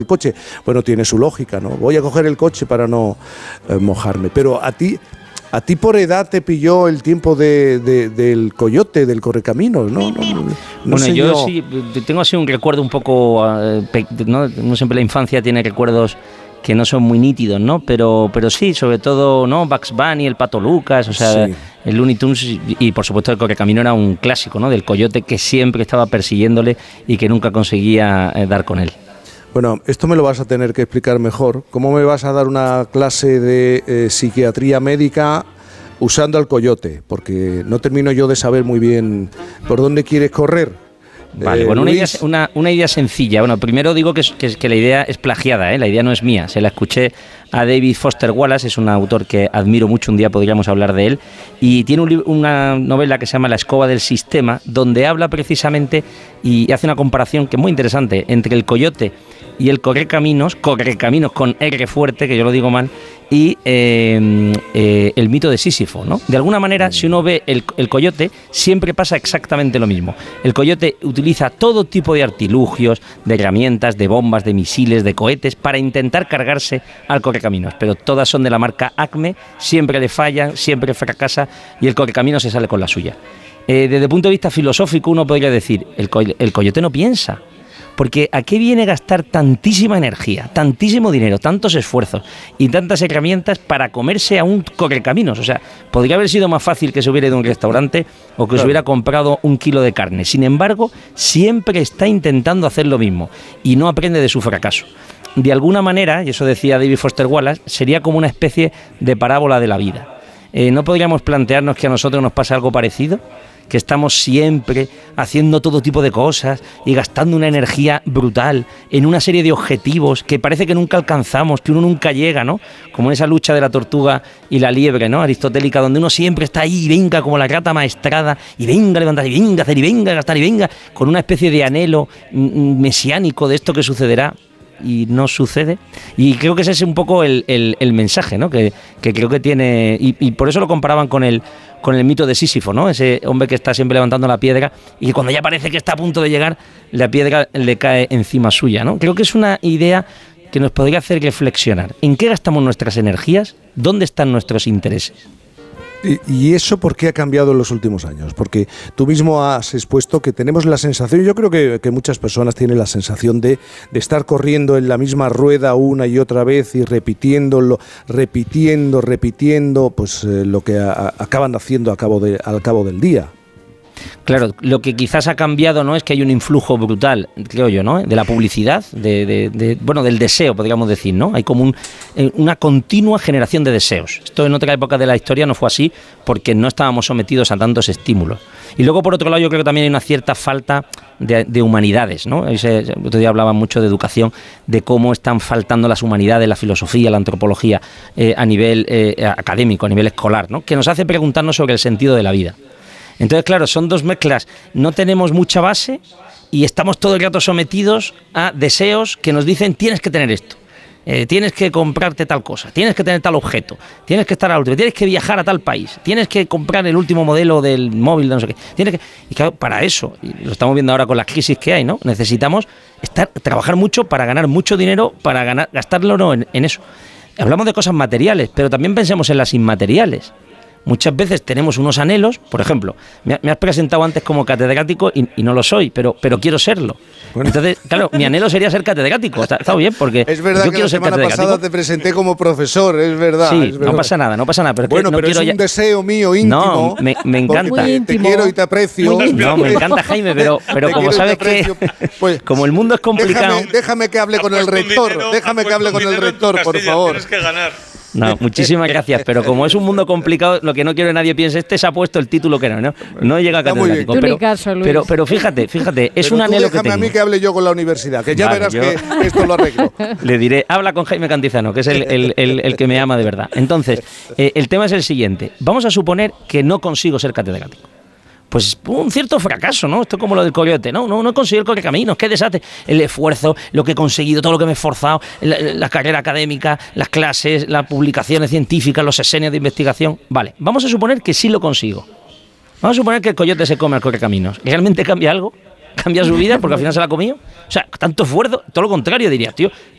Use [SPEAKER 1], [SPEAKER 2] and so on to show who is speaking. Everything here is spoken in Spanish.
[SPEAKER 1] el coche. Bueno, tiene su lógica, ¿no? Voy a coger el coche para no mojarme. Pero a ti por edad te pilló el tiempo del coyote, del correcaminos, ¿no?
[SPEAKER 2] Bueno, yo sí tengo así un recuerdo un poco, ¿no? Uno siempre en la infancia tiene recuerdos que no son muy nítidos, ¿no? Pero sí, sobre todo, ¿no? Bugs Bunny, el Pato Lucas, o sea, sí. El Looney Tunes y por supuesto el Correcamino era un clásico, ¿no? Del coyote que siempre estaba persiguiéndole y que nunca conseguía dar con él.
[SPEAKER 1] Bueno, esto me lo vas a tener que explicar mejor. ¿Cómo me vas a dar una clase de psiquiatría médica usando al coyote? Porque no termino yo de saber muy bien por dónde quieres correr.
[SPEAKER 2] Vale, bueno, una idea sencilla. Bueno, primero digo que la idea es plagiada, la idea no es mía. Se la escuché a David Foster Wallace, es un autor que admiro mucho, un día podríamos hablar de él, y tiene una novela que se llama La escoba del sistema, donde habla precisamente y hace una comparación que es muy interesante entre el coyote y el correcaminos con R fuerte, que yo lo digo mal, y el mito de Sísifo, ¿no? De alguna manera, si uno ve el coyote, siempre pasa exactamente lo mismo. El coyote utiliza todo tipo de artilugios, de herramientas, de bombas, de misiles, de cohetes, para intentar cargarse al correcaminos, pero todas son de la marca Acme, siempre le fallan, siempre fracasa, y el correcaminos se sale con la suya. Desde el punto de vista filosófico, uno podría decir, el coyote no piensa. Porque ¿a qué viene gastar tantísima energía, tantísimo dinero, tantos esfuerzos y tantas herramientas para comerse a un correcaminos? O sea, podría haber sido más fácil que se hubiera ido a un restaurante o que se hubiera comprado 1 kilo de carne. Sin embargo, siempre está intentando hacer lo mismo y no aprende de su fracaso. De alguna manera, y eso decía David Foster Wallace, sería como una especie de parábola de la vida. ¿No podríamos plantearnos que a nosotros nos pasa algo parecido? Que estamos siempre haciendo todo tipo de cosas y gastando una energía brutal en una serie de objetivos que parece que nunca alcanzamos, que uno nunca llega, ¿no? Como en esa lucha de la tortuga y la liebre, ¿no? Aristotélica, donde uno siempre está ahí y venga como la rata maestrada y venga a levantar y venga a hacer y venga a gastar y venga con una especie de anhelo mesiánico de esto que sucederá y no sucede. Y creo que ese es un poco el mensaje, ¿no? Que creo que tiene, y por eso lo comparaban con el mito de Sísifo, ¿no? Ese hombre que está siempre levantando la piedra y que cuando ya parece que está a punto de llegar, la piedra le cae encima suya, ¿no? Creo que es una idea que nos podría hacer reflexionar. ¿En qué gastamos nuestras energías? ¿Dónde están nuestros intereses?
[SPEAKER 1] ¿Y eso por qué ha cambiado en los últimos años? Porque tú mismo has expuesto que tenemos la sensación, yo creo que muchas personas tienen la sensación de estar corriendo en la misma rueda una y otra vez y repitiendo, pues lo que acaban haciendo al cabo del día.
[SPEAKER 2] Claro, lo que quizás ha cambiado, ¿no?, es que hay un influjo brutal, creo yo, ¿no?, de la publicidad, bueno, del deseo, podríamos decir, ¿no? Hay como una continua generación de deseos. Esto en otra época de la historia no fue así porque no estábamos sometidos a tantos estímulos. Y luego, por otro lado, yo creo que también hay una cierta falta de humanidades, ¿no? El otro día hablaba mucho de educación, de cómo están faltando las humanidades, la filosofía, la antropología, a nivel académico, a nivel escolar, ¿no?, que nos hace preguntarnos sobre el sentido de la vida. Entonces, claro, son dos mezclas. No tenemos mucha base y estamos todo el rato sometidos a deseos que nos dicen tienes que tener esto, tienes que comprarte tal cosa, tienes que tener tal objeto, tienes que estar al último, tienes que viajar a tal país, tienes que comprar el último modelo del móvil de no sé qué. Y claro, para eso, y lo estamos viendo ahora con la crisis que hay, ¿no?, necesitamos trabajar mucho para ganar mucho dinero, para gastarlo no en eso. Hablamos de cosas materiales, pero también pensemos en las inmateriales. Muchas veces tenemos unos anhelos, por ejemplo, me has presentado antes como catedrático y no lo soy, pero quiero serlo. Bueno. Entonces, claro, mi anhelo sería ser catedrático. Está bien, porque
[SPEAKER 1] es verdad yo que quiero la semana pasada te presenté como profesor, es verdad.
[SPEAKER 2] Sí,
[SPEAKER 1] es verdad.
[SPEAKER 2] No pasa nada. Pero
[SPEAKER 1] bueno, pero es un deseo mío íntimo.
[SPEAKER 2] No, me encanta.
[SPEAKER 1] Te quiero y te aprecio.
[SPEAKER 2] No, me encanta, Jaime, pero como sabes que pues, como el mundo es complicado.
[SPEAKER 1] Déjame que hable con el rector. Déjame que hable con el rector, por favor.
[SPEAKER 3] Tienes que ganar.
[SPEAKER 2] No, muchísimas gracias, pero como es un mundo complicado, lo que no quiero que nadie piense, se ha puesto el título que no llega a catedrático. Pero fíjate, es un anhelo que tengo.
[SPEAKER 1] Déjame a mí que hable yo con la universidad, que ya verás que esto lo arreglo.
[SPEAKER 2] Le diré, habla con Jaime Cantizano, que es el que me ama de verdad. Entonces, el tema es el siguiente. Vamos a suponer que no consigo ser catedrático. Pues un cierto fracaso, ¿no? Esto es como lo del coyote, no he conseguido el correcaminos, qué desastre. El esfuerzo, lo que he conseguido, todo lo que me he esforzado, la carrera académica, las clases, las publicaciones científicas, los sesenios de investigación. Vale, vamos a suponer que sí lo consigo. Vamos a suponer que el coyote se come al correcaminos. ¿Realmente cambia algo? ¿Cambia su vida porque al final se la ha comido? O sea, tanto esfuerzo, todo lo contrario, diría, tío,